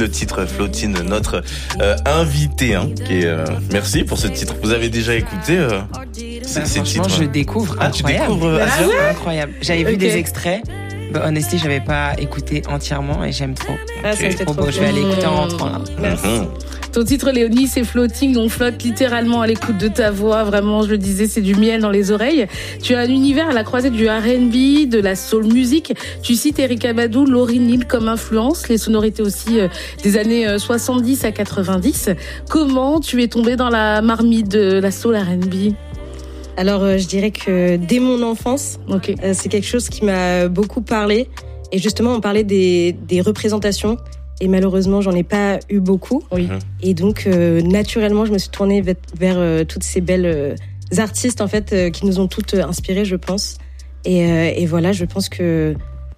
le titre Floating, notre invité, qui est. Merci pour ce titre. Vous avez déjà écouté ces titres? Je découvre. Ah, tu découvres Asia? Incroyable. J'avais vu des extraits. Honestly, j'avais pas écouté entièrement et j'aime trop. C'est trop beau. Je vais aller écouter en rentrant là. Merci. Ton titre, Léonie, c'est Floating. On flotte littéralement à l'écoute de ta voix. Vraiment, je le disais, c'est du miel dans les oreilles. Tu as un univers à la croisée du R&B, de la soul music. Tu cites Erykah Badu, Lauryn Hill comme influence, les sonorités aussi des années 70 à 90. Comment tu es tombée dans la marmite de la soul R&B? Alors, je dirais que dès mon enfance, c'est quelque chose qui m'a beaucoup parlé. Et justement, on parlait des représentations. Et malheureusement, j'en ai pas eu beaucoup. Oui. Et donc, naturellement, je me suis tournée vers toutes ces belles artistes, en fait, qui nous ont toutes inspirées, je pense. Et voilà, je pense que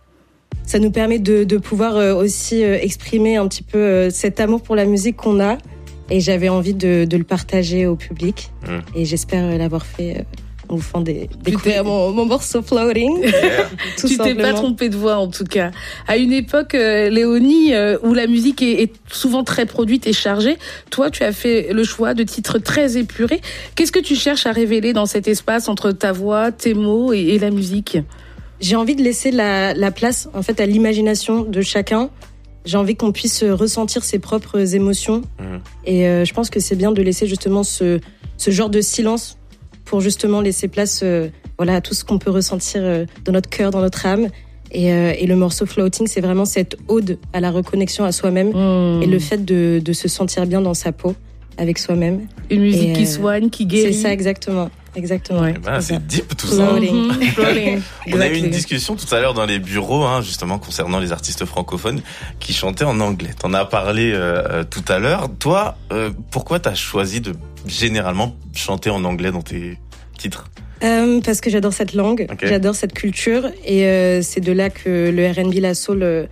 ça nous permet de pouvoir aussi exprimer un petit peu cet amour pour la musique qu'on a. Et j'avais envie de le partager au public. Et j'espère l'avoir fait en vous faisant découvrir mon morceau Floating. Yeah. Tu t'es pas trompée de voix, en tout cas. À une époque, Léonie, où la musique est souvent très produite et chargée, toi, tu as fait le choix de titres très épurés. Qu'est-ce que tu cherches à révéler dans cet espace entre ta voix, tes mots et la musique? J'ai envie de laisser la place, en fait, à l'imagination de chacun. J'ai envie qu'on puisse ressentir ses propres émotions. Et je pense que c'est bien de laisser justement ce genre de silence pour justement laisser place à tout ce qu'on peut ressentir dans notre cœur, dans notre âme. Et le morceau Floating, c'est vraiment cette ode à la reconnexion à soi-même et le fait de se sentir bien dans sa peau avec soi-même. Une musique qui soigne, qui guérit. C'est ça, exactement. Ouais. C'est deep tout ça. Floating. On a eu une discussion tout à l'heure dans les bureaux, justement concernant les artistes francophones qui chantaient en anglais. T'en as parlé tout à l'heure. Toi, pourquoi t'as choisi de généralement chanter en anglais dans tes titres? Parce que j'adore cette langue, j'adore cette culture, et c'est de là que le R&B, la soul,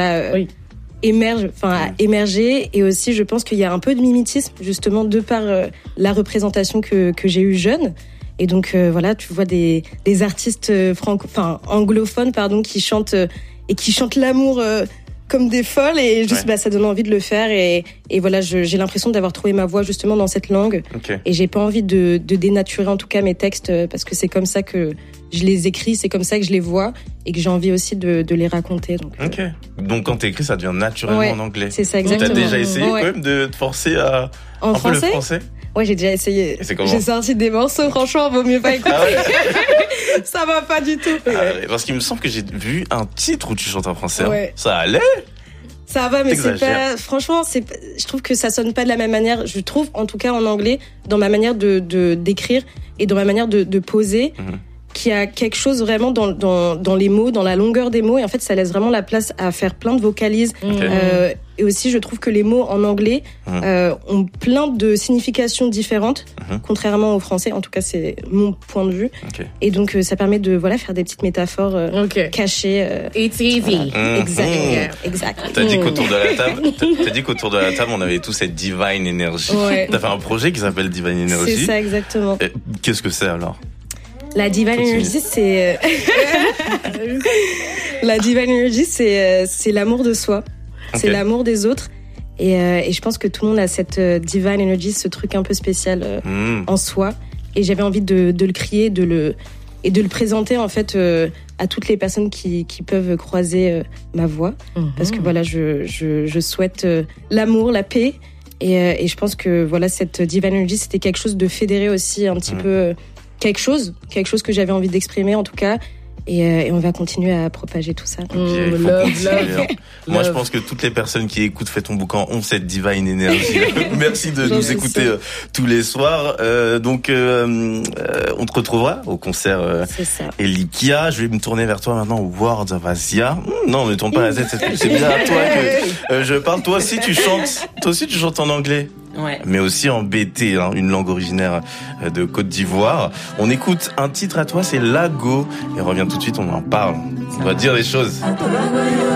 a émergé. Et aussi, je pense qu'il y a un peu de mimétisme, justement, de par la représentation que j'ai eue jeune. Et donc, tu vois des artistes anglophones, qui chantent l'amour comme des folles, et juste, ça donne envie de le faire. Et voilà, j'ai l'impression d'avoir trouvé ma voix justement dans cette langue. Et j'ai pas envie de dénaturer en tout cas mes textes, parce que c'est comme ça que je les écris, c'est comme ça que je les vois, et que j'ai envie aussi de les raconter. Donc quand t'écris, ça devient naturellement en anglais. C'est ça, exactement. T'as déjà essayé quand même de te forcer à en peu le français? Ouais, j'ai déjà essayé. Et c'est comment? J'ai sorti des morceaux, franchement, vaut mieux pas écouter. Ça va pas du tout. Parce qu'il me semble que j'ai vu un titre où tu chantes en français. Ouais. Ça allait? Ça va, mais c'est pas, franchement, je trouve que ça sonne pas de la même manière. Je trouve, en tout cas en anglais, dans ma manière d'écrire et dans ma manière de poser, qu'il y a quelque chose vraiment dans les mots, dans la longueur des mots, et en fait, ça laisse vraiment la place à faire plein de vocalises. Et aussi, je trouve que les mots en anglais ont plein de significations différentes, contrairement au français. En tout cas, c'est mon point de vue. Et donc, ça permet de faire des petites métaphores cachées. It's easy. Exact. T'as dit qu'autour de la table, on avait tous cette divine energy. T'as fait un projet qui s'appelle Divine Energy. C'est ça, exactement. Qu'est-ce que c'est alors? La Divine Energy, c'est la Divine Energy, c'est l'amour de soi. C'est l'amour des autres. Et je pense que tout le monde a cette Divine Energy, ce truc un peu spécial en soi. Et j'avais envie de le crier, de le présenter en fait à toutes les personnes qui peuvent croiser ma voix. Parce que voilà, je souhaite l'amour, la paix. Et je pense que cette Divine Energy, c'était quelque chose de fédéré aussi un petit peu. Quelque chose que j'avais envie d'exprimer en tout cas, et on va continuer à propager tout ça. Moi, je pense que toutes les personnes qui écoutent Fais ton boucan ont cette divine énergie. Merci de nous écouter tous les soirs. Donc, on te retrouvera au concert Elikia. Je vais me tourner vers toi maintenant, Words of Asia. Non, ne tourne pas la tête, c'est bien à toi que je parle. Toi aussi, tu chantes en anglais. Mais aussi en BT, une langue originaire de Côte d'Ivoire. On écoute un titre à toi, c'est Lago, et on revient tout de suite, on en parle. On va dire les choses.